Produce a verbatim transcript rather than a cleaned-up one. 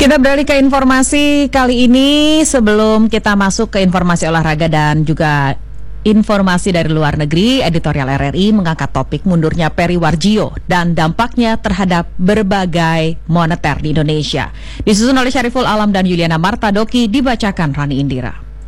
Kita beralih ke informasi kali ini sebelum kita masuk ke informasi olahraga dan juga informasi dari luar negeri. Editorial R R I mengangkat topik mundurnya Peri Warjio dan dampaknya terhadap berbagai moneter di Indonesia. Disusun oleh Syariful Alam dan Yuliana Martadoki, dibacakan Rani Indira.